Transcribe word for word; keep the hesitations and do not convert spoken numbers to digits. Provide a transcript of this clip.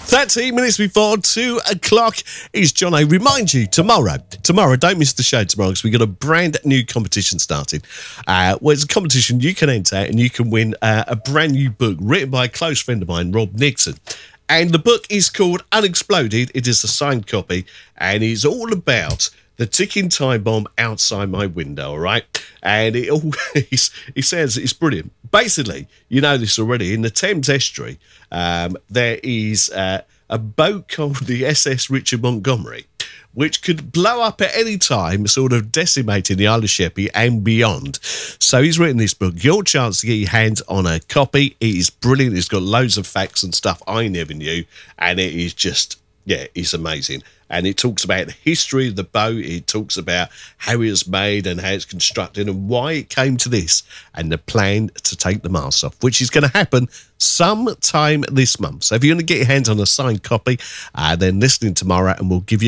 thirteen minutes before two o'clock is John O. Remind you, tomorrow, tomorrow, don't miss the show tomorrow because we've got a brand new competition starting. Uh, well, it's a competition you can enter and you can win uh, a brand new book written by a close friend of mine, Rob Nixon. And the book is called Unexploded. It is a signed copy and it's all about the ticking time bomb outside my window, all right? And it always, he says it's brilliant. Basically, you know this already, in the Thames Estuary, um, there is uh, a boat called the S S Richard Montgomery, which could blow up at any time, sort of decimating the Isle of Sheppey and beyond. So he's written this book. Your chance to get your hands on a copy. It is brilliant. It's got loads of facts and stuff I never knew, and it is just, yeah, it's amazing. And it talks about the history of the boat. It talks about how it was made and how it's constructed and why it came to this and the plan to take the mast off, which is going to happen sometime this month. So if you're going to get your hands on a signed copy, uh, then listening tomorrow and we'll give you